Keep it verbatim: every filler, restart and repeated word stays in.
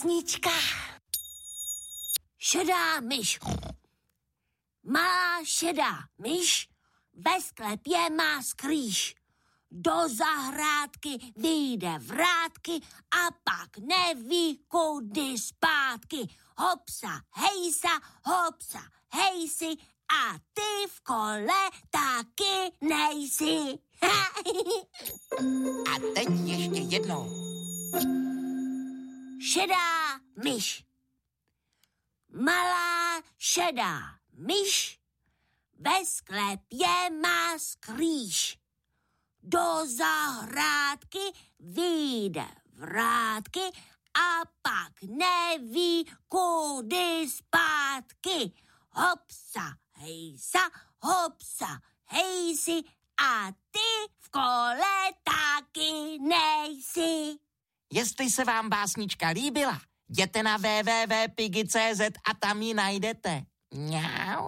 básnička. Šedá myš. Malá šedá myš ve sklepě má skrýš. Do zahrádky vyjde vrátky a pak neví, kudy zpátky. Hopsa, hejsa, hopsa, hejsi a ty v kole taky nejsi. A teď ještě jednou. Šedá myš. Malá šedá myš ve sklepě má skrýš. Do zahrádky vyjde vrátky a pak neví, kudy zpátky. Hopsa, hejsa, hopsa, hejsi a ty v kole taky nejsi. Jestli se vám básnička líbila, jděte na w w w tečka pigi tečka c z a tam ji najdete. Mňau.